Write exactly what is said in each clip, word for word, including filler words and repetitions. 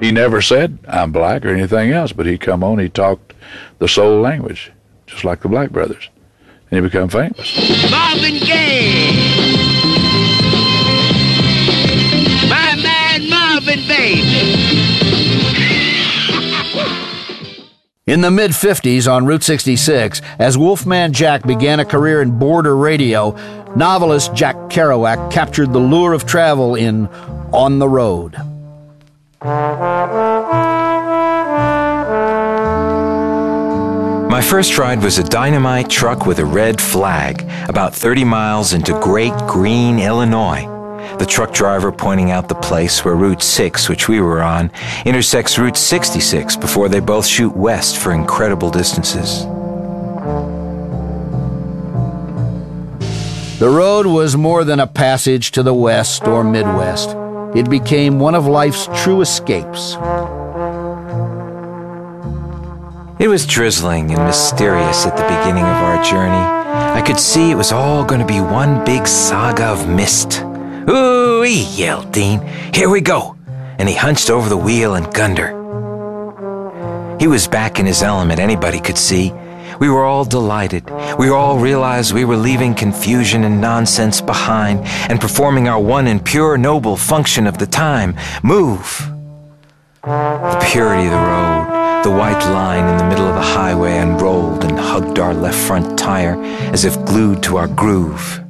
He never said, I'm black or anything else, but he'd come on, he talked the soul language, just like the Black Brothers. And he became famous. Marvin Gaye! My man Marvin, baby! In the mid-fifties on Route sixty-six, as Wolfman Jack began a career in border radio, novelist Jack Kerouac captured the lure of travel in On the Road. My first ride was a dynamite truck with a red flag, about thirty miles into Great Green, Illinois. The truck driver pointing out the place where Route six, which we were on, intersects Route sixty-six before they both shoot west for incredible distances. The road was more than a passage to the west or Midwest. It became one of life's true escapes. It was drizzling and mysterious at the beginning of our journey. I could see it was all going to be one big saga of mist. "Ooh-wee," yelled Dean. "Here we go." And he hunched over the wheel and gunned her. He was back in his element, anybody could see. We were all delighted. We all realized we were leaving confusion and nonsense behind and performing our one and pure noble function of the time, move. The purity of the road, the white line in the middle of the highway unrolled and hugged our left front tire as if glued to our groove.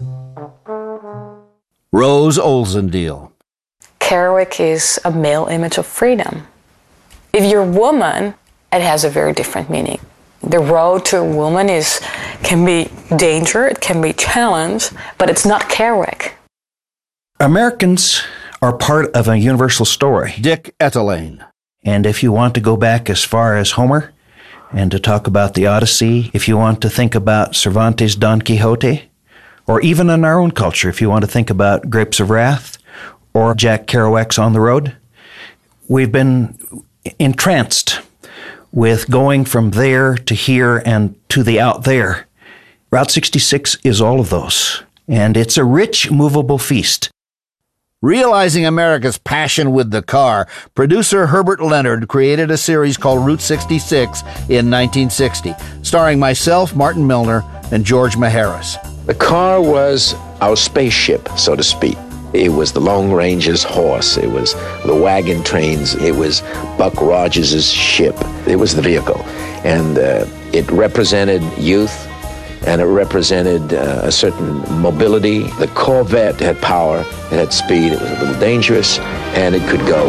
Rose Olzendale. Kerouac is a male image of freedom. If you're a woman, it has a very different meaning. The road to a woman is can be danger, it can be challenge, but it's not Kerouac. Americans are part of a universal story. Dick Etelaine. And if you want to go back as far as Homer and to talk about the Odyssey, if you want to think about Cervantes' Don Quixote, or even in our own culture, if you want to think about Grapes of Wrath or Jack Kerouac's On the Road, we've been entranced with going from there to here and to the out there. Route sixty-six is all of those, and it's a rich, movable feast. Realizing America's passion with the car, producer Herbert Leonard created a series called Route sixty-six in nineteen sixty, starring myself, Martin Milner, and George Maharis. The car was our spaceship, so to speak. It was the Lone Ranger's horse. It was the wagon trains. It was Buck Rogers' ship. It was the vehicle. And uh, it represented youth, and it represented uh, a certain mobility. The Corvette had power, it had speed, it was a little dangerous, and it could go.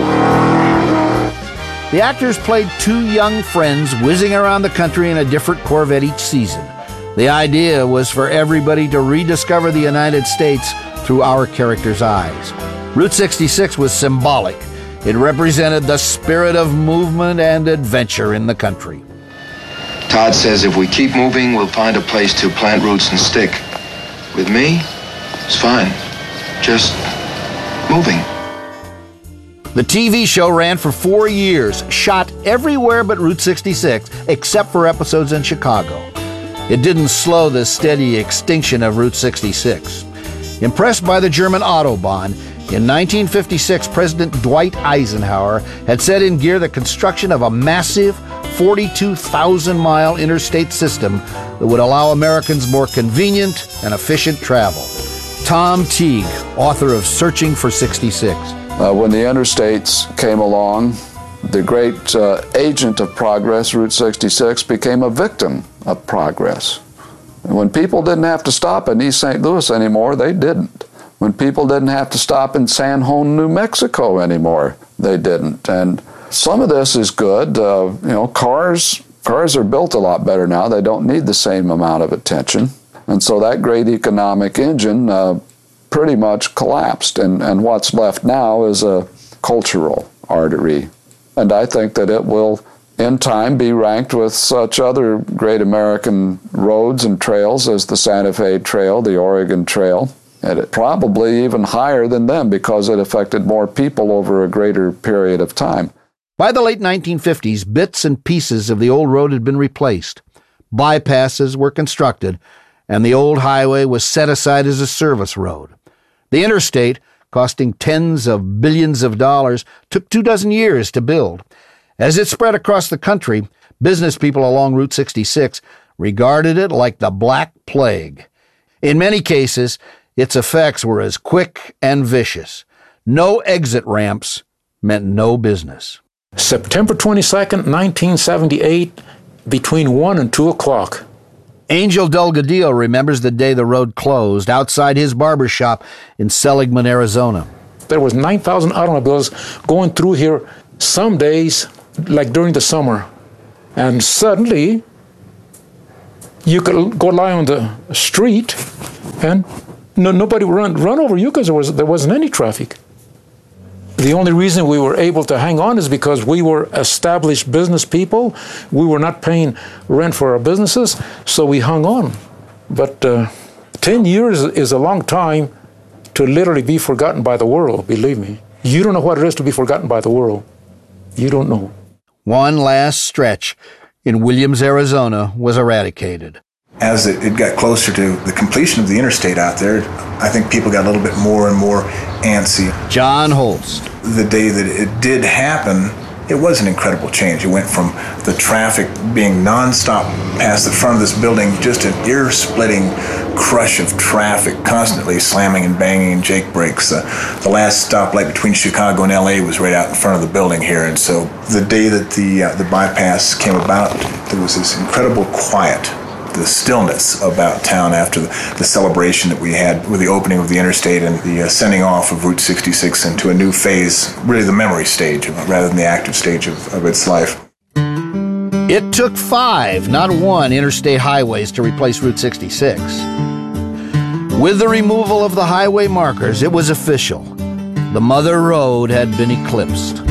The actors played two young friends whizzing around the country in a different Corvette each season. The idea was for everybody to rediscover the United States through our characters' eyes. Route sixty-six was symbolic. It represented the spirit of movement and adventure in the country. Todd says if we keep moving, we'll find a place to plant roots and stick. With me, it's fine. Just moving. The T V show ran for four years, shot everywhere but Route sixty-six, except for episodes in Chicago. It didn't slow the steady extinction of Route sixty-six. Impressed by the German Autobahn, in nineteen fifty-six, President Dwight Eisenhower had set in gear the construction of a massive forty-two thousand mile interstate system that would allow Americans more convenient and efficient travel. Tom Teague, author of Searching for sixty-six. Uh, when the interstates came along, the great uh, agent of progress, Route sixty-six, became a victim of progress. And when people didn't have to stop in East Saint Louis anymore, they didn't. When people didn't have to stop in San Juan, New Mexico anymore, they didn't. And some of this is good. Uh, you know, cars, cars are built a lot better now. They don't need the same amount of attention. And so that great economic engine uh, pretty much collapsed. And, and what's left now is a cultural artery. And I think that it will, in time, be ranked with such other great American roads and trails as the Santa Fe Trail, the Oregon Trail, and it probably even higher than them because it affected more people over a greater period of time. By the late nineteen fifties, bits and pieces of the old road had been replaced. Bypasses were constructed, and the old highway was set aside as a service road. The interstate, costing tens of billions of dollars, took two dozen years to build. As it spread across the country, business people along Route sixty-six regarded it like the Black Plague. In many cases, its effects were as quick and vicious. No exit ramps meant no business. September twenty-second, nineteen seventy-eight, between one and two o'clock. Angel Delgadillo remembers the day the road closed outside his barber shop in Seligman, Arizona. There was nine thousand automobiles going through here some days, like during the summer. And suddenly, you could go lie on the street and no, nobody would run, run over you because there, was, there wasn't any traffic. The only reason we were able to hang on is because we were established business people. We were not paying rent for our businesses, so we hung on. But uh, ten years is a long time to literally be forgotten by the world, believe me. You don't know what it is to be forgotten by the world. You don't know. One last stretch in Williams, Arizona was eradicated. As it, it got closer to the completion of the interstate out there, I think people got a little bit more and more antsy. John Holst. The day that it did happen, it was an incredible change. It went from the traffic being nonstop past the front of this building, just an ear-splitting crush of traffic, constantly slamming and banging and jake brakes. Uh, the last stoplight between Chicago and L A was right out in front of the building here, and so the day that the uh, the bypass came about, there was this incredible quiet, the stillness about town after the, the celebration that we had with the opening of the interstate and the uh, sending off of Route sixty-six into a new phase, really the memory stage rather than the active stage of, of its life. It took five, not one, interstate highways to replace Route sixty-six. With the removal of the highway markers, it was official. The Mother Road had been eclipsed.